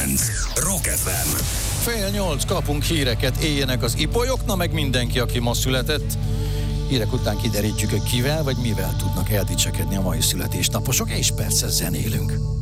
9. Rock FM. 7:30 kapunk híreket, éljenek az ipolyok, na meg mindenki, aki ma született. Hírek után kiderítjük, hogy kivel vagy mivel tudnak eldicsekedni a mai születésnaposok, és persze zenélünk.